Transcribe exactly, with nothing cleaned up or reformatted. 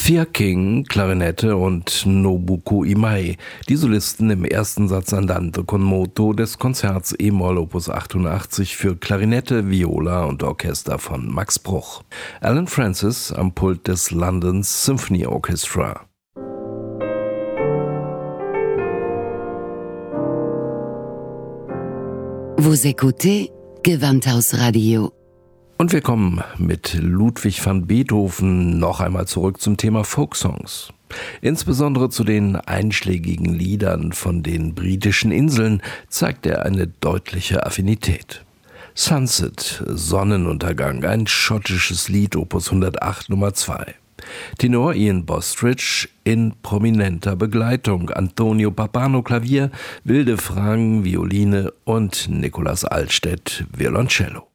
Thea King, Klarinette und Nobuko Imai, die Solisten im ersten Satz Andante con moto des Konzerts E-Moll Opus achtundachtzig für Klarinette, Viola und Orchester von Max Bruch. Alan Francis am Pult des London Symphony Orchestra. Vous écoutez Gewandhaus-Radio. Und wir kommen mit Ludwig van Beethoven noch einmal zurück zum Thema Folksongs. Insbesondere zu den einschlägigen Liedern von den britischen Inseln zeigt er eine deutliche Affinität. Sunset, Sonnenuntergang, ein schottisches Lied, Opus hundertacht Nummer zwei. Tenor Ian Bostridge in prominenter Begleitung, Antonio Pappano Klavier, Wilde Frangen Violine und Nicolas Altstedt Violoncello.